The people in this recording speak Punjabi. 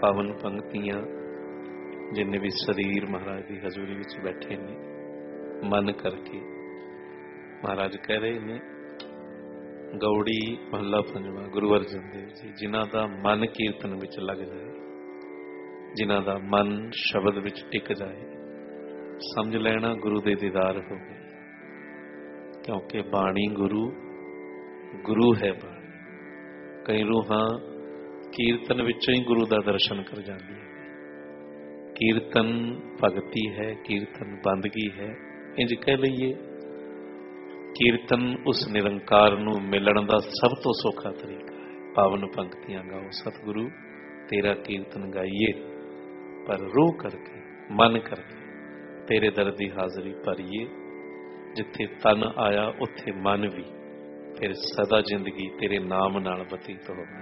ਪਾਵਨ ਪੰਕਤੀਆਂ ਜਿੰਨੇ ਵੀ ਸਰੀਰ ਮਹਾਰਾਜ ਦੀ ਹਜ਼ੂਰੀ ਵਿੱਚ ਬੈਠੇ ਨੇ, ਮਨ ਕਰਕੇ ਮਹਾਰਾਜ ਕਹਿ ਰਹੇ ਨੇ, ਗੌੜੀ ਮਹੱਲਾ ਪੰਜਵਾਂ, ਗੁਰੂ ਅਰਜਨ ਦੇਵ ਜੀ, ਜਿਨ੍ਹਾਂ ਦਾ ਮਨ ਕੀਰਤਨ ਵਿੱਚ ਲੱਗ ਜਾਏ, ਜਿਨ੍ਹਾਂ ਦਾ ਮਨ ਸ਼ਬਦ ਵਿੱਚ ਟਿਕ ਜਾਏ, ਸਮਝ ਲੈਣਾ ਗੁਰੂ ਦੇ ਦੀਦਾਰ ਹੋ ਗਏ। ਕਿਉਂਕਿ ਬਾਣੀ ਗੁਰੂ ਹੈ ਬਾਣੀ। ਕਈ ਰੂਹਾਂ ਕੀਰਤਨ ਵਿੱਚੋਂ ਹੀ ਗੁਰੂ ਦਾ ਦਰਸ਼ਨ ਕਰ ਜਾਂਦੀਆਂ। ਕੀਰਤਨ ਭਗਤੀ ਹੈ, ਕੀਰਤਨ ਬੰਦਗੀ ਹੈ। ਇੰਝ ਕਹਿ ਲਈਏ, ਕੀਰਤਨ ਉਸ ਨਿਰੰਕਾਰ ਨੂੰ ਮਿਲਣ ਦਾ ਸਭ ਤੋਂ ਸੌਖਾ ਤਰੀਕਾ ਹੈ। ਪਾਵਨ ਪੰਕਤੀਆਂ ਗਾਓ ਸਤਿਗੁਰੂ ਤੇਰਾ ਕੀਰਤਨ ਗਾਈਏ, ਪਰ ਰੂਹ ਕਰਕੇ, ਮਨ ਕਰਕੇ ਤੇਰੇ ਦਰ ਦੀ ਹਾਜ਼ਰੀ ਭਰੀਏ। ਜਿੱਥੇ ਤਨ ਆਇਆ ਉੱਥੇ ਮਨ ਵੀ, ਫਿਰ ਸਦਾ ਜ਼ਿੰਦਗੀ ਤੇਰੇ ਨਾਮ ਨਾਲ ਬਤੀਤ ਹੋਵੇ।